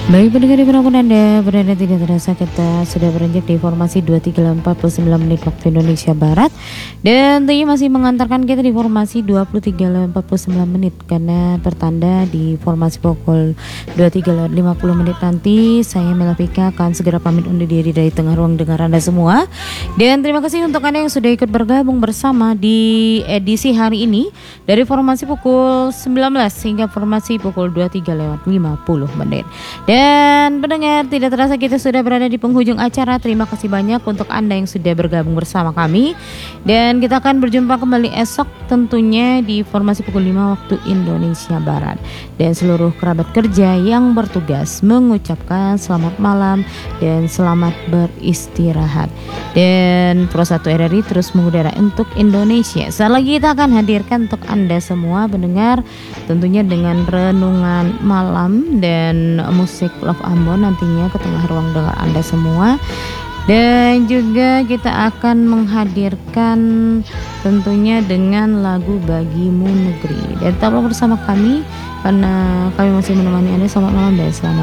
Baik pendengar dimanapun Anda berada, tidak terasa kita sudah beranjak di formasi 23:49 menit waktu Indonesia Barat. Dan tentunya masih mengantarkan kita di formasi 23:49 menit, karena pertanda di formasi pukul 23:50 menit nanti saya Melafika akan segera pamit undur diri dari tengah ruang dengar Anda semua. Dan terima kasih untuk Anda yang sudah ikut bergabung bersama di edisi hari ini dari formasi pukul 19 hingga formasi pukul 23:50 menit. Dan pendengar, tidak terasa kita sudah berada di penghujung acara. Terima kasih banyak untuk Anda yang sudah bergabung bersama kami. Dan kita akan berjumpa kembali esok tentunya di formasi pukul 5 waktu Indonesia Barat. Dan seluruh kerabat kerja yang bertugas mengucapkan selamat malam dan selamat beristirahat. Dan Pro 1 RRI terus mengudara untuk Indonesia. Saat lagi kita akan hadirkan untuk Anda semua pendengar, tentunya dengan renungan malam dan musik Love Ambon nantinya ke tengah ruang dengar Anda semua. Dan juga kita akan menghadirkan tentunya dengan lagu Bagimu Negeri. Dan tetaplah bersama kami karena kami masih menemani Anda. Selamat malam dan selamat